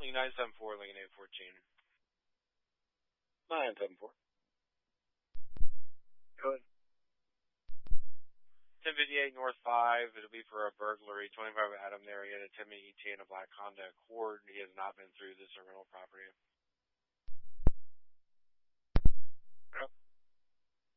Lincoln 974, Lincoln 814. 974. Go ahead. 1058 North 5. It'll be for a burglary. 25 Adam there. He had a 10-minute ETA in a black Honda Accord. He has not been through this rental property. Yep.